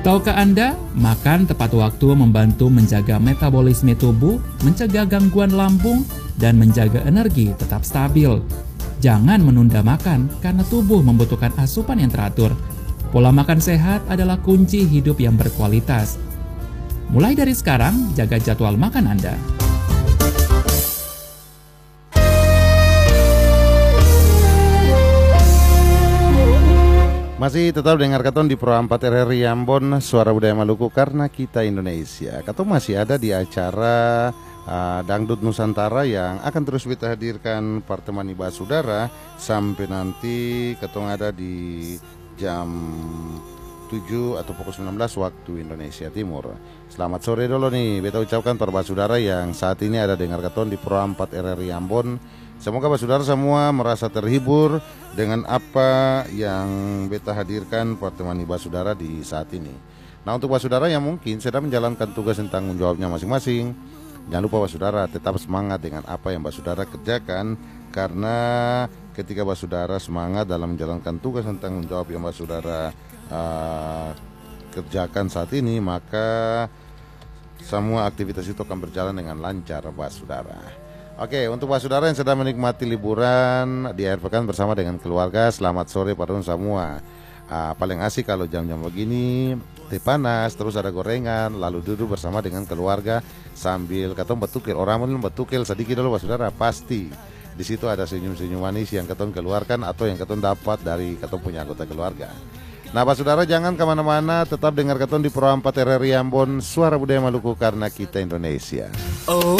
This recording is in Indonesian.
Tahukah Anda, makan tepat waktu membantu menjaga metabolisme tubuh, mencegah gangguan lambung, dan menjaga energi tetap stabil. Jangan menunda makan karena tubuh membutuhkan asupan yang teratur. Pola makan sehat adalah kunci hidup yang berkualitas. Mulai dari sekarang, jaga jadwal makan Anda. Masih tetap dengar Katon di Pro 4 RRI Ambon, Suara Budaya Maluku karena kita Indonesia. Katon masih ada di acara Dangdut Nusantara yang akan terus kita hadirkan Partemani Basudara sampai nanti Katon ada di jam 7 atau pukul 19 waktu Indonesia Timur. Selamat sore dulu nih, beta ucapkan para Basudara yang saat ini ada dengar Katon di Pro 4 RRI Ambon. Semoga Basudara semua merasa terhibur dengan apa yang beta hadirkan Partemani Basudara di saat ini. Nah, untuk Basudara yang mungkin sedang menjalankan tugas dan tanggung jawabnya masing-masing, jangan lupa Basudara tetap semangat dengan apa yang Basudara kerjakan, karena ketika Basudara semangat dalam menjalankan tugas dan tanggung jawab yang Basudara kerjakan saat ini, maka semua aktivitas itu akan berjalan dengan lancar Basudara. Oke, untuk Basudara yang sedang menikmati liburan di akhir pekan bersama dengan keluarga, selamat sore pada semua. Paling asik kalau jam-jam begini, teh panas, terus ada gorengan, lalu duduk bersama dengan keluarga sambil katong betukil. Orang pun betukil sedikit dulu Basudara, pasti di situ ada senyum-senyum manis yang katong keluarkan atau yang katong dapat dari katong punya anggota keluarga. Nah, Basudara jangan kemana-mana, tetap dengar Katon di Pro 4 RRI Ambon, Suara Budaya Maluku karena kita Indonesia.